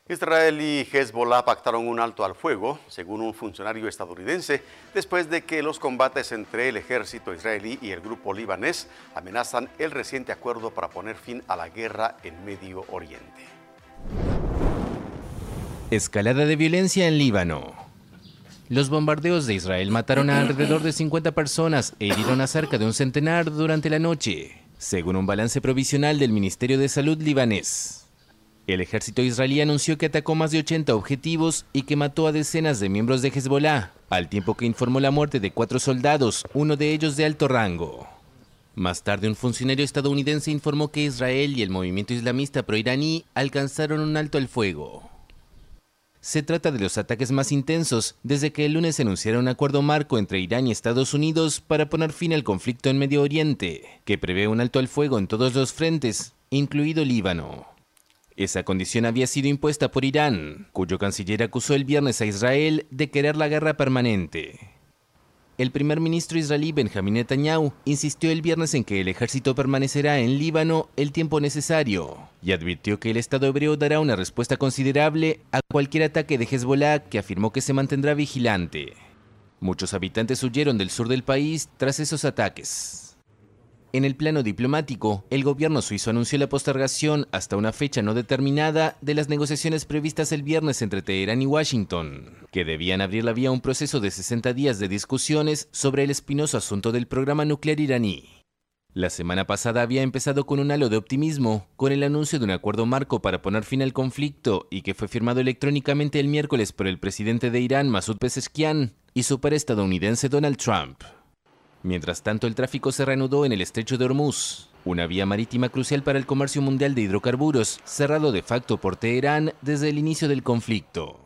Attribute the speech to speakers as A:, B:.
A: Israel y Hezbollah pactaron un alto al fuego, según un funcionario estadounidense, después de que los combates entre el ejército israelí y el grupo libanés amenazan el reciente acuerdo para poner fin a la guerra en Medio Oriente.
B: Escalada de violencia en Líbano. Los bombardeos de Israel mataron a alrededor de 50 personas e hirieron a cerca de un centenar durante la noche, según un balance provisional del Ministerio de Salud libanés. El ejército israelí anunció que atacó más de 80 objetivos y que mató a decenas de miembros de Hezbollah, al tiempo que informó la muerte de 4 soldados, uno de ellos de alto rango. Más tarde, un funcionario estadounidense informó que Israel y el movimiento islamista proiraní alcanzaron un alto al fuego. Se trata de los ataques más intensos desde que el lunes se anunciara un acuerdo marco entre Irán y Estados Unidos para poner fin al conflicto en Medio Oriente, que prevé un alto al fuego en todos los frentes, incluido Líbano. Esa condición había sido impuesta por Irán, cuyo canciller acusó el viernes a Israel de querer la guerra permanente. El primer ministro israelí Benjamín Netanyahu insistió el viernes en que el ejército permanecerá en Líbano el tiempo necesario y advirtió que el Estado hebreo dará una respuesta considerable a cualquier ataque de Hezbollah, que afirmó que se mantendrá vigilante. Muchos habitantes huyeron del sur del país tras esos ataques. En el plano diplomático, el gobierno suizo anunció la postergación hasta una fecha no determinada de las negociaciones previstas el viernes entre Teherán y Washington, que debían abrir la vía a un proceso de 60 días de discusiones sobre el espinoso asunto del programa nuclear iraní. La semana pasada había empezado con un halo de optimismo, con el anuncio de un acuerdo marco para poner fin al conflicto y que fue firmado electrónicamente el miércoles por el presidente de Irán, Masoud Pezeshkian, y su par estadounidense Donald Trump. Mientras tanto, el tráfico se reanudó en el estrecho de Hormuz, una vía marítima crucial para el comercio mundial de hidrocarburos, cerrado de facto por Teherán desde el inicio del conflicto.